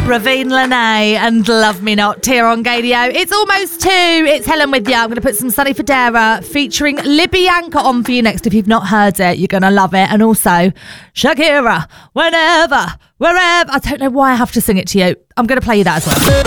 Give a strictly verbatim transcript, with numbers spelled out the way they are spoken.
Ravine Lene and Love Me Not here on Gadio. It's almost two. It's Helen with you. I'm going to put some Sunny Fodera featuring Libby Anchor on for you next. If you've not heard it, you're going to love it. And also Shakira, Whenever, Wherever. I don't know why I have to sing it to you. I'm going to play you that as well.